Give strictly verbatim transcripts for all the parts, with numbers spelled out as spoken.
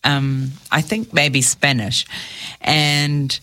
um, I think maybe Spanish, and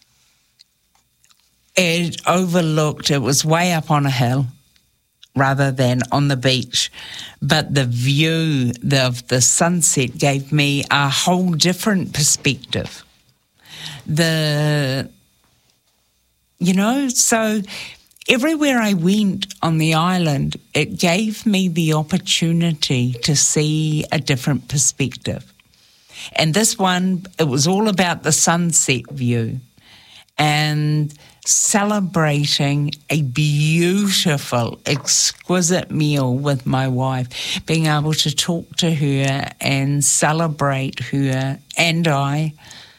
it overlooked, it was way up on a hill rather than on the beach, but the view of the sunset gave me a whole different perspective. The, you know, so everywhere I went on the island, it gave me the opportunity to see a different perspective. And this one, it was all about the sunset view and celebrating a beautiful, exquisite meal with my wife, being able to talk to her and celebrate her and I.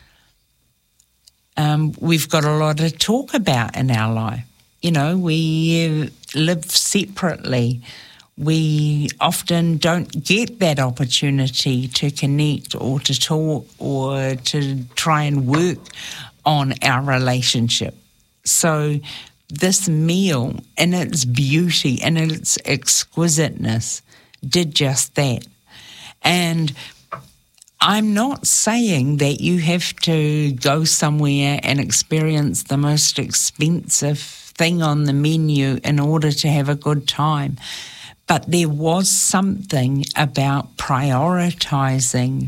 Um, we've got a lot to talk about in our life. You know, we live separately. We often don't get that opportunity to connect or to talk or to try and work on our relationship. So this meal in its beauty and its exquisiteness did just that. And I'm not saying that you have to go somewhere and experience the most expensive thing on the menu in order to have a good time. But there was something about prioritizing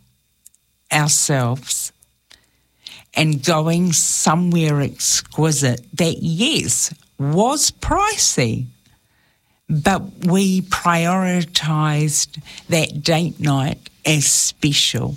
ourselves and going somewhere exquisite that, yes, was pricey, but we prioritized that date night as special,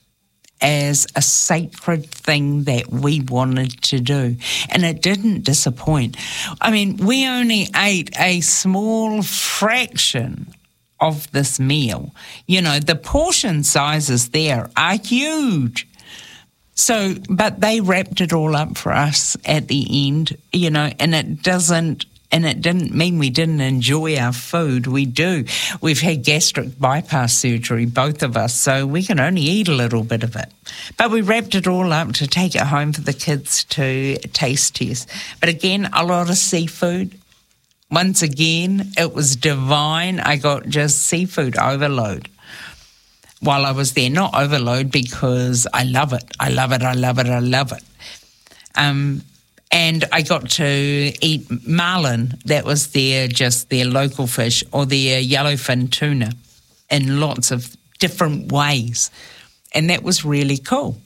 as a sacred thing that we wanted to do. And it didn't disappoint. I mean, we only ate a small fraction of this meal. You know, the portion sizes there are huge. So, but they wrapped it all up for us at the end, you know, and it doesn't, and it didn't mean we didn't enjoy our food. We do. We've had gastric bypass surgery, both of us, so we can only eat a little bit of it. But we wrapped it all up to take it home for the kids to taste test. But again, a lot of seafood. Once again, it was divine. I got just seafood overload while I was there. Not overload because I love it. I love it, I love it, I love it. Um, and I got to eat marlin. That was their, just their local fish, or their yellowfin tuna in lots of different ways. And that was really cool.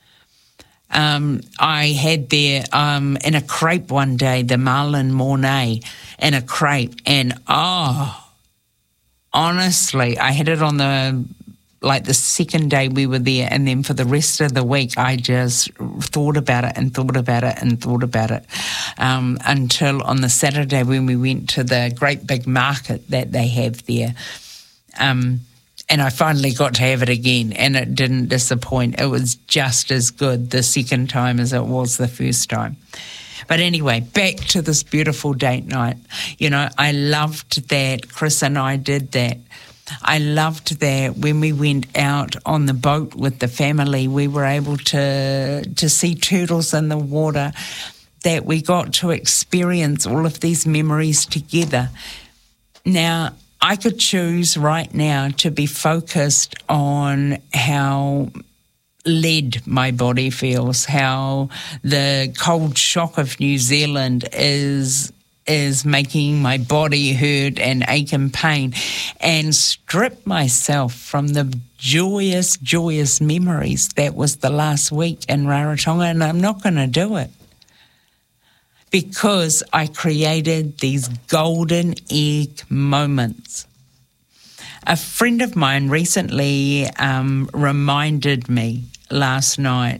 Um, I had there um, in a crepe one day, the marlin mornay in a crepe. And, oh, honestly, I had it on the... like the second day we were there, and then for the rest of the week, I just thought about it and thought about it and thought about it um, until on the Saturday when we went to the great big market that they have there. Um, and I finally got to have it again, and it didn't disappoint. It was just as good the second time as it was the first time. But anyway, back to this beautiful date night. You know, I loved that Chris and I did that. I loved that when we went out on the boat with the family, we were able to to see turtles in the water, that we got to experience all of these memories together. Now, I could choose right now to be focused on how lead my body feels, how the cold shock of New Zealand is is making my body hurt and ache and pain, and strip myself from the joyous, joyous memories that was the last week in Rarotonga, and I'm not going to do it because I created these golden egg moments. A friend of mine recently um, reminded me last night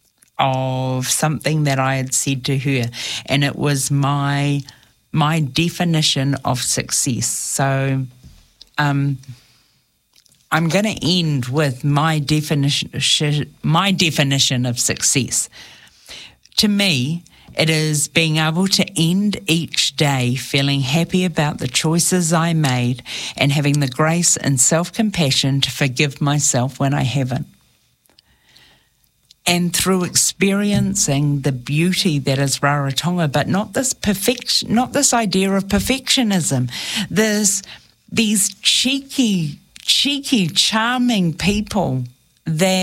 of something that I had said to her, and it was my my definition of success. So um, I'm going to end with my definition, my definition of success. To me, it is being able to end each day feeling happy about the choices I made and having the grace and self-compassion to forgive myself when I haven't. And through experiencing the beauty that is Rarotonga, but not this perfection, not this idea of perfectionism, this these cheeky, cheeky, charming people that